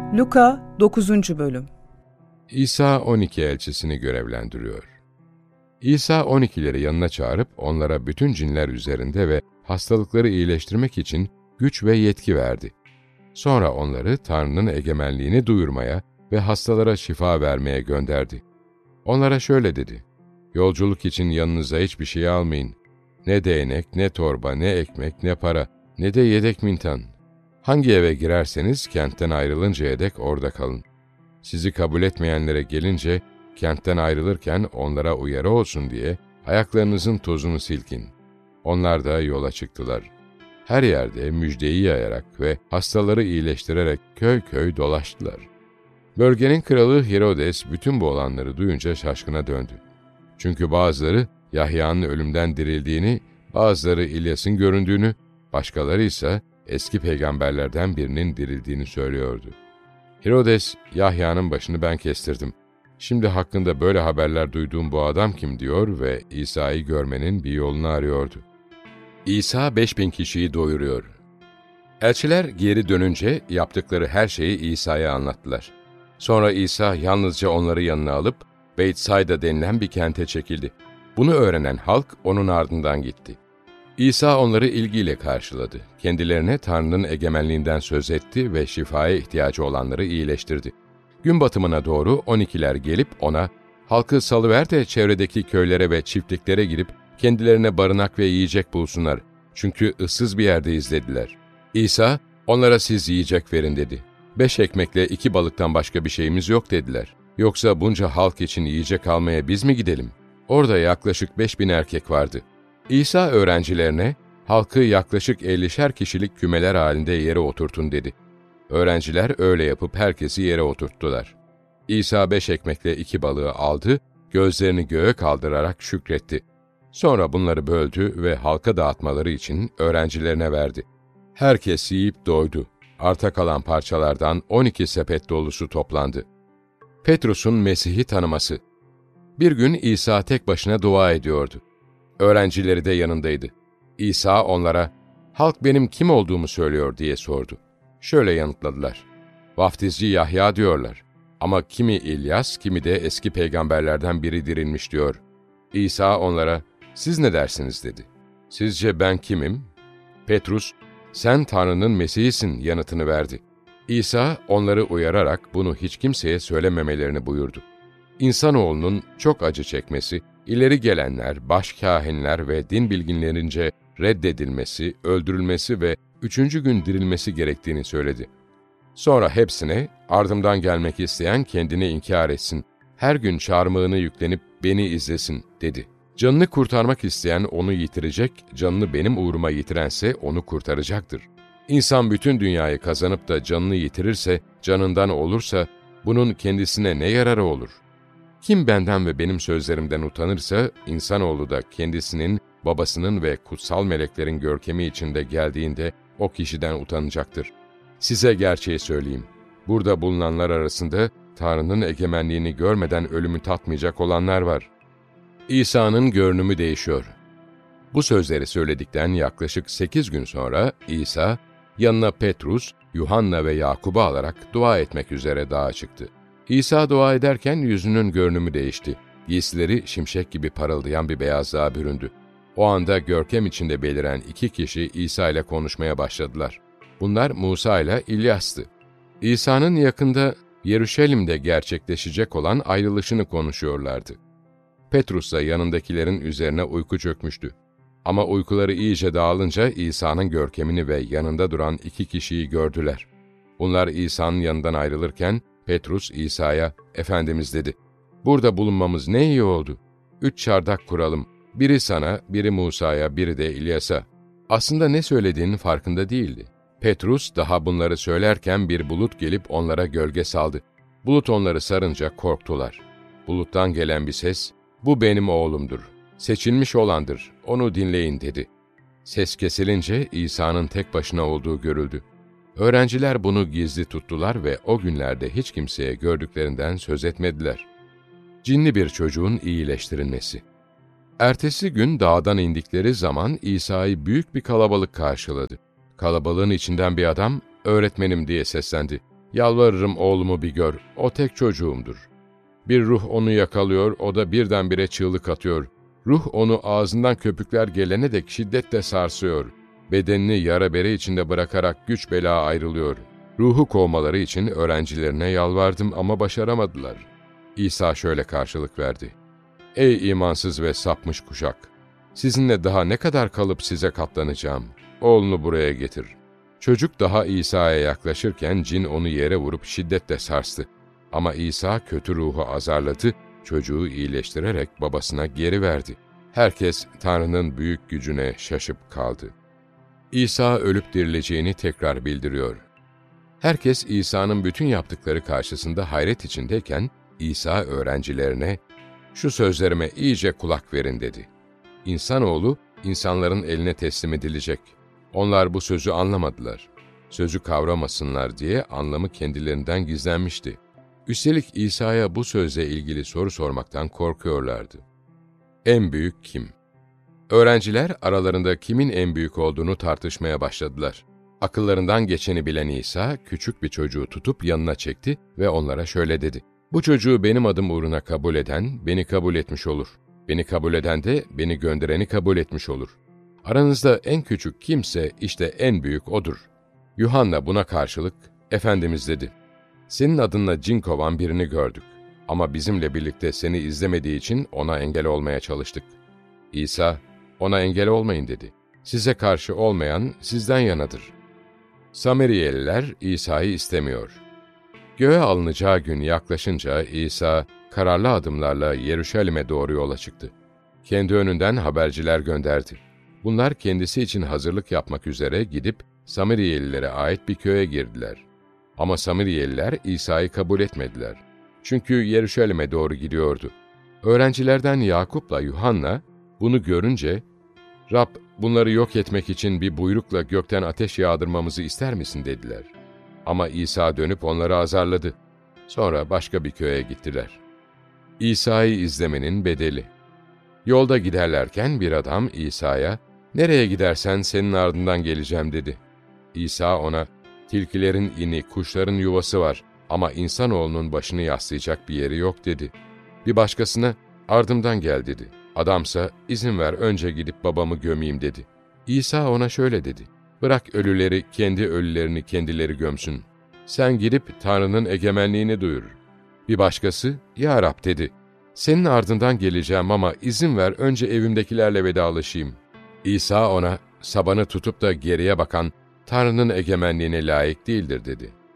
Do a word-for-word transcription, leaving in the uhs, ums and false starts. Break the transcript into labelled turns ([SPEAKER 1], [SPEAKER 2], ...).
[SPEAKER 1] Luka dokuzuncu Bölüm.
[SPEAKER 2] İsa on iki elçisini görevlendiriyor. İsa on ikileri yanına çağırıp onlara bütün cinler üzerinde ve hastalıkları iyileştirmek için güç ve yetki verdi. Sonra onları Tanrı'nın egemenliğini duyurmaya ve hastalara şifa vermeye gönderdi. Onlara şöyle dedi: "Yolculuk için yanınıza hiçbir şey almayın. Ne değnek, ne torba, ne ekmek, ne para, ne de yedek mintan. Hangi eve girerseniz kentten ayrılıncaya dek orada kalın. Sizi kabul etmeyenlere gelince, kentten ayrılırken onlara uyarı olsun diye ayaklarınızın tozunu silkin." Onlar da yola çıktılar. Her yerde müjdeyi yayarak ve hastaları iyileştirerek köy köy dolaştılar. Bölgenin kralı Herodes bütün bu olanları duyunca şaşkına döndü. Çünkü bazıları Yahya'nın ölümden dirildiğini, bazıları İlyas'ın göründüğünü, başkaları ise eski peygamberlerden birinin dirildiğini söylüyordu. Herodes, "Yahya'nın başını ben kestirdim. Şimdi hakkında böyle haberler duyduğum bu adam kim?" diyor ve İsa'yı görmenin bir yolunu arıyordu. İsa beş bin kişiyi doyuruyor. Elçiler geri dönünce yaptıkları her şeyi İsa'ya anlattılar. Sonra İsa yalnızca onları yanına alıp Beytsaida denilen bir kente çekildi. Bunu öğrenen halk onun ardından gitti. İsa onları ilgiyle karşıladı. Kendilerine Tanrı'nın egemenliğinden söz etti ve şifaya ihtiyacı olanları iyileştirdi. Gün batımına doğru on ikiler gelip ona, "Halkı salıver de çevredeki köylere ve çiftliklere girip kendilerine barınak ve yiyecek bulsunlar. Çünkü ıssız bir yerdeyiz," dediler. İsa, "Onlara siz yiyecek verin," dedi. "Beş ekmekle iki balıktan başka bir şeyimiz yok," dediler. "Yoksa bunca halk için yiyecek almaya biz mi gidelim?" Orada yaklaşık beş bin erkek vardı. İsa öğrencilerine, "Halkı yaklaşık ellişer kişilik kümeler halinde yere oturtun," dedi. Öğrenciler öyle yapıp herkesi yere oturttular. İsa beş ekmekle iki balığı aldı, gözlerini göğe kaldırarak şükretti. Sonra bunları böldü ve halka dağıtmaları için öğrencilerine verdi. Herkes yiyip doydu. Arta kalan parçalardan on iki sepet dolusu toplandı. Petrus'un Mesih'i tanıması. Bir gün İsa tek başına dua ediyordu. Öğrencileri de yanındaydı. İsa onlara, "Halk benim kim olduğumu söylüyor," diye sordu. Şöyle yanıtladılar: "Vaftizci Yahya diyorlar. Ama kimi İlyas, kimi de eski peygamberlerden biri dirilmiş diyor." İsa onlara, "Siz ne dersiniz?" dedi. "Sizce ben kimim?" Petrus, "Sen Tanrı'nın Mesih'isin," yanıtını verdi. İsa onları uyararak bunu hiç kimseye söylememelerini buyurdu. İnsanoğlunun çok acı çekmesi, ileri gelenler, başkâhinler ve din bilginlerince reddedilmesi, öldürülmesi ve üçüncü gün dirilmesi gerektiğini söyledi. Sonra hepsine, "Ardımdan gelmek isteyen kendini inkar etsin, her gün çarmıhını yüklenip beni izlesin," dedi. "Canını kurtarmak isteyen onu yitirecek, canını benim uğruma yitirense onu kurtaracaktır. İnsan bütün dünyayı kazanıp da canını yitirirse, canından olursa, bunun kendisine ne yararı olur? Kim benden ve benim sözlerimden utanırsa, insanoğlu da kendisinin, babasının ve kutsal meleklerin görkemi içinde geldiğinde o kişiden utanacaktır. Size gerçeği söyleyeyim. Burada bulunanlar arasında Tanrı'nın egemenliğini görmeden ölümü tatmayacak olanlar var." İsa'nın görünümü değişiyor. Bu sözleri söyledikten yaklaşık sekiz gün sonra İsa, yanına Petrus, Yuhanna ve Yakub'u alarak dua etmek üzere dağa çıktı. İsa dua ederken yüzünün görünümü değişti. Giysileri şimşek gibi parıldayan bir beyazlığa büründü. O anda görkem içinde beliren iki kişi İsa ile konuşmaya başladılar. Bunlar Musa ile İlyas'tı. İsa'nın yakında Yeruşalim'de gerçekleşecek olan ayrılışını konuşuyorlardı. Petrus da yanındakilerin üzerine uyku çökmüştü. Ama uykuları iyice dağılınca İsa'nın görkemini ve yanında duran iki kişiyi gördüler. Bunlar İsa'nın yanından ayrılırken Petrus İsa'ya, "Efendimiz," dedi, "burada bulunmamız ne iyi oldu. Üç çardak kuralım. Biri sana, biri Musa'ya, biri de İlyas'a." Aslında ne söylediğinin farkında değildi. Petrus daha bunları söylerken bir bulut gelip onlara gölge saldı. Bulut onları sarınca korktular. Buluttan gelen bir ses, "Bu benim oğlumdur. Seçilmiş olandır. Onu dinleyin," dedi. Ses kesilince İsa'nın tek başına olduğu görüldü. Öğrenciler bunu gizli tuttular ve o günlerde hiç kimseye gördüklerinden söz etmediler. Cinli bir çocuğun iyileştirilmesi. Ertesi gün dağdan indikleri zaman İsa'yı büyük bir kalabalık karşıladı. Kalabalığın içinden bir adam, "Öğretmenim," diye seslendi. Yalvarırım oğlumu bir gör, o tek çocuğumdur. Bir ruh onu yakalıyor, o da birdenbire çığlık atıyor. Ruh onu ağzından köpükler gelene dek şiddetle sarsıyor. Bedenini yara bere içinde bırakarak güç bela ayrılıyor. Ruhu kovmaları için öğrencilerine yalvardım ama başaramadılar. İsa şöyle karşılık verdi. Ey imansız ve sapmış kuşak! Sizinle daha ne kadar kalıp size katlanacağım? Oğlunu buraya getir. Çocuk daha İsa'ya yaklaşırken cin onu yere vurup şiddetle sarstı. Ama İsa kötü ruhu azarladı, çocuğu iyileştirerek babasına geri verdi. Herkes Tanrı'nın büyük gücüne şaşıp kaldı. İsa ölüp dirileceğini tekrar bildiriyor. Herkes İsa'nın bütün yaptıkları karşısında hayret içindeyken, İsa öğrencilerine, "Şu sözlerime iyice kulak verin." dedi. İnsanoğlu, insanların eline teslim edilecek. Onlar bu sözü anlamadılar. Sözü kavramasınlar diye anlamı kendilerinden gizlenmişti. Üstelik İsa'ya bu sözle ilgili soru sormaktan korkuyorlardı. En büyük kim? Öğrenciler aralarında kimin en büyük olduğunu tartışmaya başladılar. Akıllarından geçeni bilen İsa, küçük bir çocuğu tutup yanına çekti ve onlara şöyle dedi. Bu çocuğu benim adım uğruna kabul eden, beni kabul etmiş olur. Beni kabul eden de, beni göndereni kabul etmiş olur. Aranızda en küçük kimse işte en büyük odur. Yuhanna buna karşılık, Efendimiz dedi, senin adınla cin kovan birini gördük. Ama bizimle birlikte seni izlemediği için ona engel olmaya çalıştık. İsa, ona engel olmayın dedi. Size karşı olmayan sizden yanadır. Sameriyeliler İsa'yı istemiyor. Göğe alınacağı gün yaklaşınca İsa kararlı adımlarla Yeruşalim'e doğru yola çıktı. Kendi önünden haberciler gönderdi. Bunlar kendisi için hazırlık yapmak üzere gidip Sameriyelilere ait bir köye girdiler. Ama Sameriyeliler İsa'yı kabul etmediler. Çünkü Yeruşalim'e doğru gidiyordu. Öğrencilerden Yakup'la Yuhanna bunu görünce, "Rab, bunları yok etmek için bir buyrukla gökten ateş yağdırmamızı ister misin?" dediler. Ama İsa dönüp onları azarladı. Sonra başka bir köye gittiler. İsa'yı izlemenin bedeli. Yolda giderlerken bir adam İsa'ya, "Nereye gidersen senin ardından geleceğim." dedi. İsa ona, "Tilkilerin ini, kuşların yuvası var ama insanoğlunun başını yaslayacak bir yeri yok." dedi. Bir başkasına, "Ardımdan gel." dedi. Adamsa, "İzin ver önce gidip babamı gömeyim." dedi. İsa ona şöyle dedi, "Bırak ölüleri kendi ölülerini kendileri gömsün. Sen gidip Tanrı'nın egemenliğini duyur." Bir başkası, "Ya Rab," dedi, "senin ardından geleceğim ama izin ver önce evimdekilerle vedalaşayım." İsa ona, "Sabanı tutup da geriye bakan Tanrı'nın egemenliğine layık değildir." dedi.